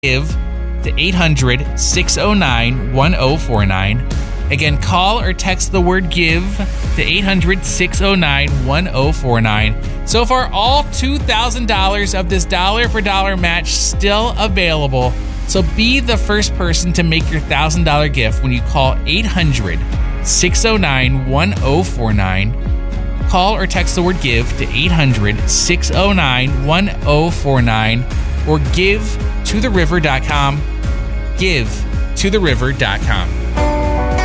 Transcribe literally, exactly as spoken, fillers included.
give to eight hundred, six oh nine, one oh four nine. Again, call or text the word give to eight hundred, six oh nine, one oh four nine. So far, all two thousand dollars of this dollar for dollar match still available. So be the first person to make your one thousand dollars gift when you call eight hundred, six oh nine, one oh four nine. Call or text the word give to eight hundred, six oh nine, one oh four nine or give to the river dot com. give to the river dot com.